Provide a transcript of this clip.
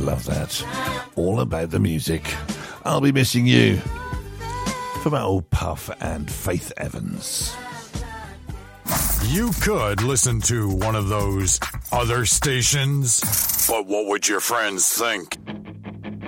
love that. All about the music. I'll be missing you. From our old Puff and Faith Evans. You could listen to one of those other stations, but what would your friends think?